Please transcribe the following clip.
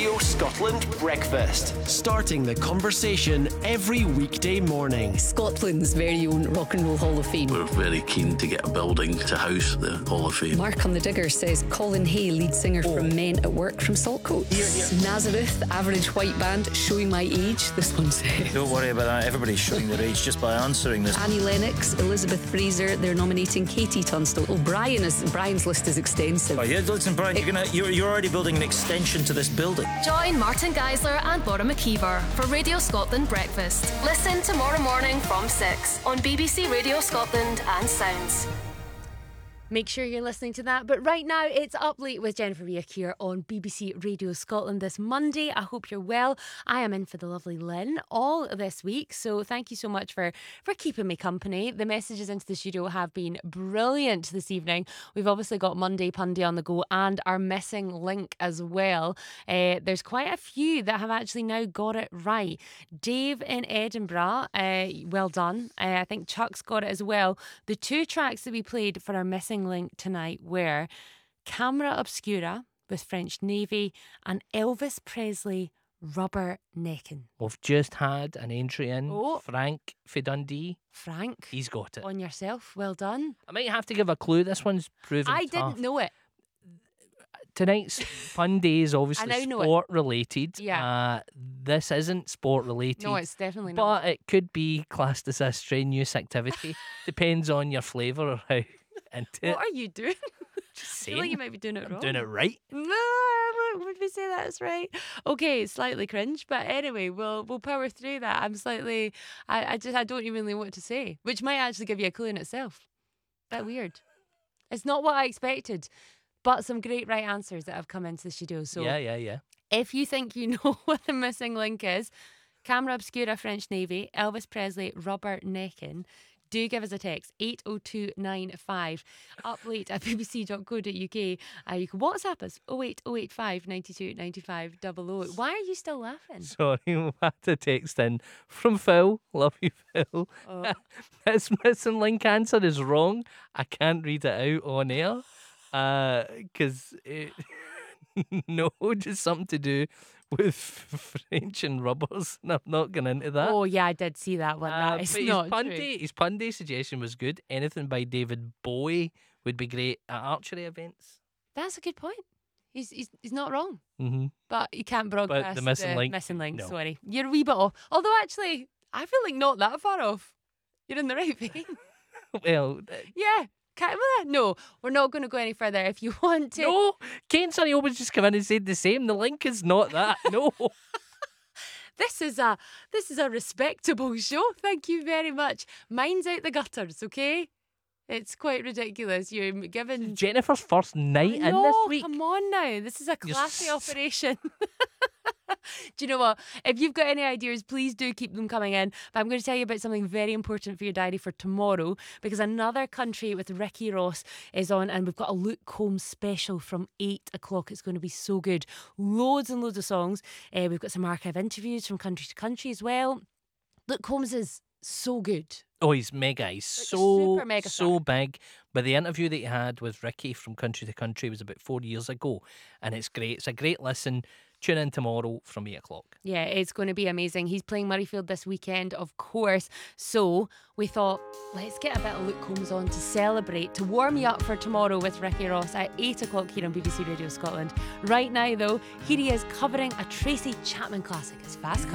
Radio Scotland Breakfast. Starting the conversation every weekday morning. Scotland's very own Rock and Roll Hall of Fame. We're very keen to get a building to house the Hall of Fame. Mark on the Digger says Colin Hay, lead singer from Men at Work from Saltcoats. Nazareth, average white band, showing my age. This one says. Don't worry about that. Everybody's showing their age just by answering this. Annie Lennox, Elizabeth Fraser, they're nominating Katie Tunstall. Oh, Brian's list is extensive. Oh, yeah, listen, Brian, you're already building an extension to this building. Join Martin Geisler and Laura McKeever for Radio Scotland Breakfast. Listen tomorrow morning from 6 on BBC Radio Scotland and Sounds. Make sure you're listening to that. But right now, it's Up Late with Jennifer Riak here on BBC Radio Scotland this Monday. I hope you're well. I am in for the lovely Lynn all this week. So thank you so much for keeping me company. The messages into the studio have been brilliant this evening. We've obviously got Monday Pundy on the go and our missing link as well. There's quite a few that have actually now got it right. Dave in Edinburgh, well done. I think Chuck's got it as well. The two tracks that we played for our missing link tonight were Camera Obscura with French Navy and Elvis Presley Rubber Neckin'. We've just had an entry in. Oh. Frank for Dundee. Frank, He's got it. on yourself. Well done. I might have to give a clue. This one's proven I tough. didn't know it. Tonight's fun day is obviously I now know it. sport related. Yeah. This isn't sport related. No, it's definitely not. But it could be classed as a strenuous activity. Depends on your flavour or how into it. What are you doing? Just I feel like you might be doing it wrong. doing it right. No, would we say that's right? Okay, slightly cringe, but anyway, we'll power through that. I'm slightly, I don't even know what to say, which might actually give you a clue in itself. Bit weird. It's not what I expected, but some great right answers that have come into the studio. So Yeah. if you think you know what the missing link is, Camera Obscura, French Navy, Elvis Presley, Rubber Neckin', do give us a text, 80295, uplate at bbc.co.uk. You can WhatsApp us, 08085 92 95 00. Why are you still laughing? Sorry, we had a text in from Phil. Love you, Phil. Oh. This missing link answer is wrong. I can't read it out on air. Because no, just something to do with French and rubbers, and I'm not going into that. Oh, yeah, I did see that one. That is but not true. his Pundy suggestion was good. Anything by David Bowie would be great at archery events. That's a good point. He's not wrong. Mm-hmm. But you can't broadcast But the missing link, Missing link, no. sorry. You're a wee bit off. Although, actually, I feel like not that far off. You're in the right vein. Well, Yeah. No, we're not going to go any further. If you want to. no, Kate and Sonny always just come in and said the same. The link is not that. No. This is a respectable show. Thank you very much. Mine's out the gutters, okay? It's quite ridiculous. You're given Jennifer's first night in no, this week. come on now. This is a You're classy s- operation. Do you know what? If you've got any ideas, please do keep them coming in. But I'm going to tell you about something very important for your diary for tomorrow, because Another Country with Ricky Ross is on, and we've got a Luke Combs special from 8 o'clock. It's going to be so good. Loads and loads of songs. We've got some archive interviews from country to country as well. Luke Combs is so good. Oh, he's mega. He's so super mega so star. big. But the interview that he had with Ricky from Country to Country was about 4 years ago, and it's great. It's a great listen. Tune in tomorrow from 8 o'clock. Yeah, it's going to be amazing. He's playing Murrayfield this weekend, of course. So we thought, let's get a bit of Luke Combs on to celebrate, to warm you up for tomorrow with Ricky Ross at 8 o'clock here on BBC Radio Scotland. Right now, though, here he is covering a Tracy Chapman classic. It's Fast Car.